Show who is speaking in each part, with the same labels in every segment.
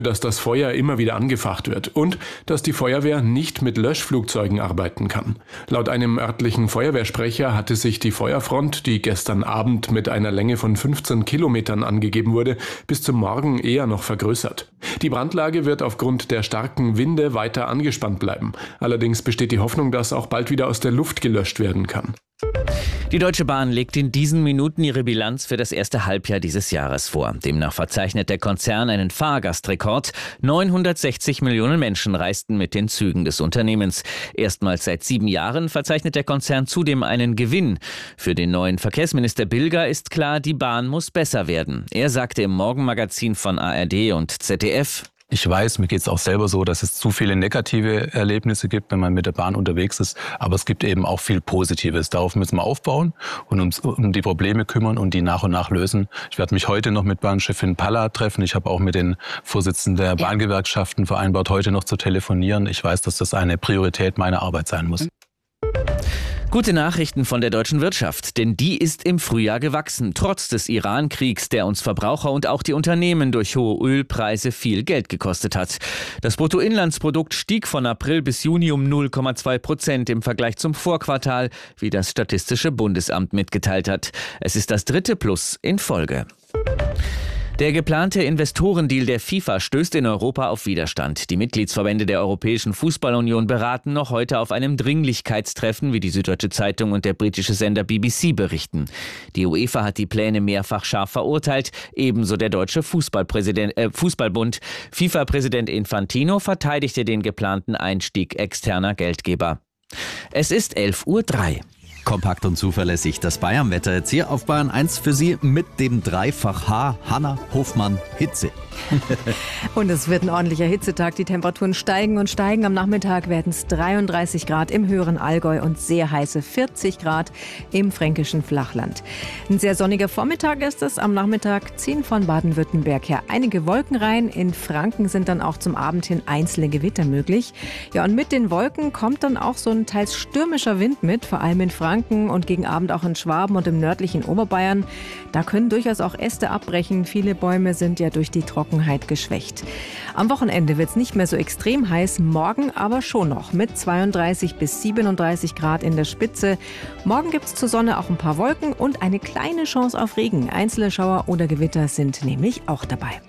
Speaker 1: dass das Feuer immer wieder angefacht wird und dass die Feuerwehr nicht mit Löschflugzeugen arbeiten kann. Laut einem örtlichen Feuerwehrsprecher hatte sich die Feuerfront, die gestern Abend mit einer Länge von 15 Kilometern angegeben wurde, bis zum Morgen eher noch vergrößert. Die Brandlage wird aufgrund der starken Winde weiter angespannt bleiben. Allerdings besteht die Hoffnung, dass auch bald wieder aus der Luft gelöscht werden kann.
Speaker 2: Die Deutsche Bahn legt in diesen Minuten ihre Bilanz für das erste Halbjahr dieses Jahres vor. Demnach verzeichnet der Konzern einen Fahrgastrekord. 960 Millionen Menschen reisten mit den Zügen des Unternehmens. Erstmals seit 7 Jahren verzeichnet der Konzern zudem einen Gewinn. Für den neuen Verkehrsminister Bilger ist klar, die Bahn muss besser werden. Er sagte im Morgenmagazin von ARD und ZDF:
Speaker 3: Ich weiß, mir geht es auch selber so, dass es zu viele negative Erlebnisse gibt, wenn man mit der Bahn unterwegs ist. Aber es gibt eben auch viel Positives. Darauf müssen wir aufbauen und um die Probleme kümmern und die nach und nach lösen. Ich werde mich heute noch mit Bahnchefin Palla treffen. Ich habe auch mit den Vorsitzenden der Bahngewerkschaften vereinbart, heute noch zu telefonieren. Ich weiß, dass das eine Priorität meiner Arbeit sein muss.
Speaker 2: Gute Nachrichten von der deutschen Wirtschaft, denn die ist im Frühjahr gewachsen, trotz des Iran-Kriegs, der uns Verbraucher und auch die Unternehmen durch hohe Ölpreise viel Geld gekostet hat. Das Bruttoinlandsprodukt stieg von April bis Juni um 0,2% im Vergleich zum Vorquartal, wie das Statistische Bundesamt mitgeteilt hat. Es ist das 3. Plus in Folge. Der geplante Investorendeal der FIFA stößt in Europa auf Widerstand. Die Mitgliedsverbände der Europäischen Fußballunion beraten noch heute auf einem Dringlichkeitstreffen, wie die Süddeutsche Zeitung und der britische Sender BBC berichten. Die UEFA hat die Pläne mehrfach scharf verurteilt, ebenso der deutsche Fußballbund. FIFA-Präsident Infantino verteidigte den geplanten Einstieg externer Geldgeber. Es ist 11:03 Uhr.
Speaker 4: Kompakt und zuverlässig das Bayern-Wetter jetzt hier auf Bayern 1 für Sie mit dem Dreifach H. Hanna Hofmann Hitze.
Speaker 5: Und es wird ein ordentlicher Hitzetag. Die Temperaturen steigen und steigen. Am Nachmittag werden es 33 Grad im höheren Allgäu und sehr heiße 40 Grad im fränkischen Flachland. Ein sehr sonniger Vormittag ist es. Am Nachmittag ziehen von Baden-Württemberg her einige Wolken rein. In Franken sind dann auch zum Abend hin einzelne Gewitter möglich. Ja, und mit den Wolken kommt dann auch so ein teils stürmischer Wind mit, vor allem in Franken und gegen Abend auch in Schwaben und im nördlichen Oberbayern. Da können durchaus auch Äste abbrechen. Viele Bäume sind ja durch die Trockenheit geschwächt. Am Wochenende wird es nicht mehr so extrem heiß, morgen aber schon noch mit 32 bis 37 Grad in der Spitze. Morgen gibt es zur Sonne auch ein paar Wolken und eine kleine Chance auf Regen. Einzelne Schauer oder Gewitter sind nämlich auch dabei.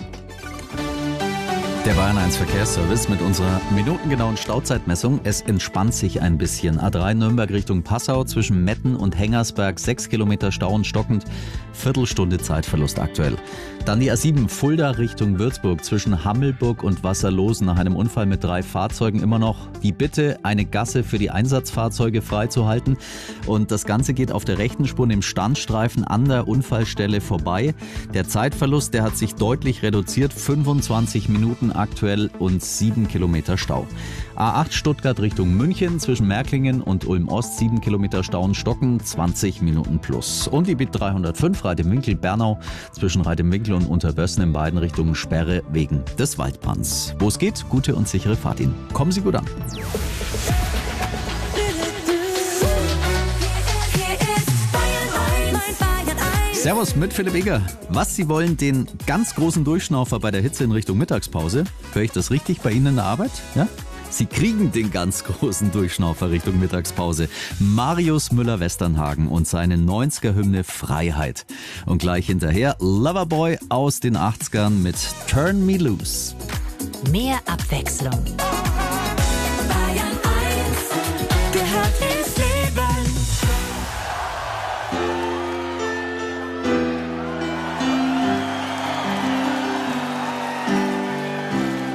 Speaker 4: Der Bayern 1 Verkehrsservice mit unserer minutengenauen Stauzeitmessung. Es entspannt sich ein bisschen. A3 Nürnberg Richtung Passau zwischen Metten und Hengersberg 6 Kilometer Stau und stockend. Viertelstunde Zeitverlust aktuell. Dann die A7 Fulda Richtung Würzburg zwischen Hammelburg und Wasserlosen nach einem Unfall mit 3 Fahrzeugen immer noch die Bitte, eine Gasse für die Einsatzfahrzeuge freizuhalten. Und das Ganze geht auf der rechten Spur im Standstreifen an der Unfallstelle vorbei. Der Zeitverlust, der hat sich deutlich reduziert. 25 Minuten aktuell und 7 Kilometer Stau. A8 Stuttgart Richtung München zwischen Märklingen und Ulm-Ost 7 Kilometer Stau und Stocken, 20 Minuten plus. Und die BIT 305 Reidemünkel-Bernau zwischen Reidemünkel und Unterbössen in beiden Richtungen Sperre wegen des Waldbrands. Wo es geht, gute und sichere Fahrt Ihnen. Kommen Sie gut an. Servus mit Philipp Eger. Was Sie wollen, den ganz großen Durchschnaufer bei der Hitze in Richtung Mittagspause? Höre ich das richtig bei Ihnen in der Arbeit? Ja? Sie kriegen den ganz großen Durchschnaufer Richtung Mittagspause. Marius Müller-Westernhagen und seine 90er-Hymne Freiheit. Und gleich hinterher Loverboy aus den 80ern mit Turn Me Loose.
Speaker 6: Mehr Abwechslung.